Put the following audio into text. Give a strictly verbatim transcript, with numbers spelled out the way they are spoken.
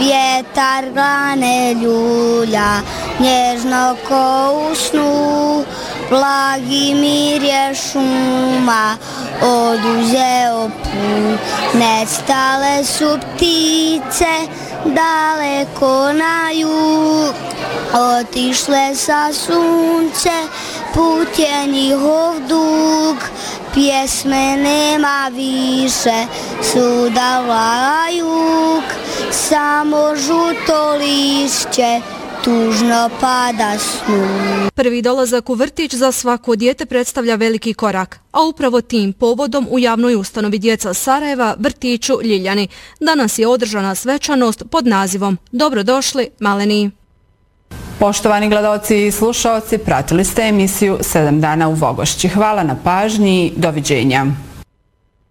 vjetar grane ljulja, nježno ko u snu, blagi mir je šuma, oduzeo put. Nestale su ptice, daleko na jug, otišle sa sunce, put je njihov dug. Pjesme nema više, svuda vlada jug, samo žuto lišće tužno pada snu. Prvi dolazak u vrtić za svako dijete predstavlja veliki korak, a upravo tim povodom u javnoj ustanovi Djeca Sarajeva, vrtiću Ljiljani, danas je održana svečanost pod nazivom Dobrodošli maleni. Poštovani gledaoci i slušaoci, pratili ste emisiju sedam dana u Vogošći. Hvala na pažnji, doviđenja.